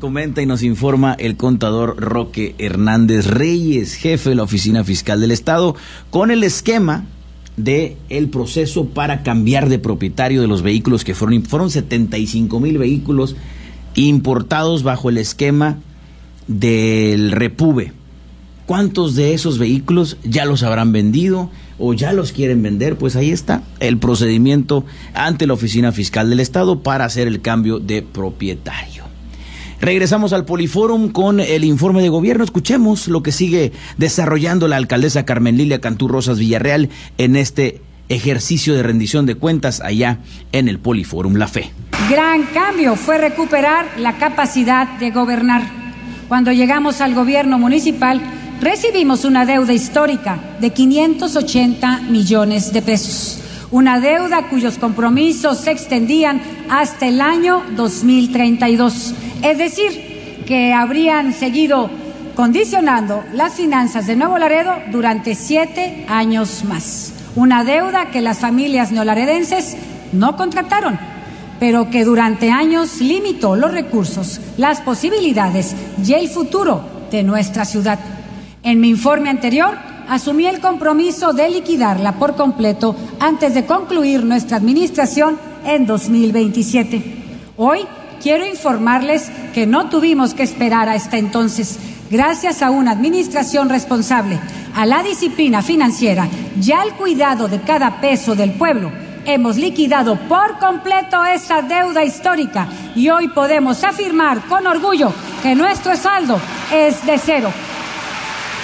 comenta y nos informa el contador Roque Hernández Reyes, jefe de la Oficina Fiscal del Estado, con el esquema de el proceso para cambiar de propietario de los vehículos que fueron 75,000 vehículos importados bajo el esquema del Repube. ¿Cuántos de esos vehículos ya los habrán vendido o ya los quieren vender? Pues ahí está el procedimiento ante la Oficina Fiscal del Estado para hacer el cambio de propietario. Regresamos al Polifórum con el informe de gobierno. Escuchemos lo que sigue desarrollando la alcaldesa Carmen Lilia Cantú Rosas Villarreal en este ejercicio de rendición de cuentas allá en el Polifórum La Fe. Gran cambio fue recuperar la capacidad de gobernar. Cuando llegamos al gobierno municipal, recibimos una deuda histórica de 580 millones de pesos. Una deuda cuyos compromisos se extendían hasta el año 2032. Es decir, que habrían seguido condicionando las finanzas de Nuevo Laredo durante 7 años más. Una deuda que las familias neolaredenses no contrataron, pero que durante años limitó los recursos, las posibilidades y el futuro de nuestra ciudad. En mi informe anterior, asumí el compromiso de liquidarla por completo antes de concluir nuestra administración en 2027. Hoy quiero informarles que no tuvimos que esperar hasta entonces. Gracias a una administración responsable, a la disciplina financiera y al cuidado de cada peso del pueblo, hemos liquidado por completo esa deuda histórica y hoy podemos afirmar con orgullo que nuestro saldo es de cero.